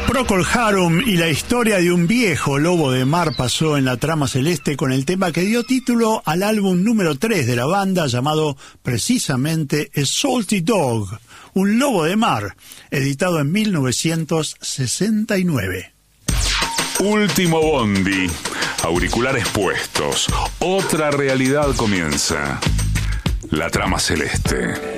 Procol Harum y la historia de un viejo lobo de mar pasó en la trama celeste con el tema que dio título al álbum número 3 de la banda, llamado precisamente A Salty Dog, un lobo de mar, editado en 1969. Último bondi, auriculares puestos, otra realidad comienza. La trama celeste.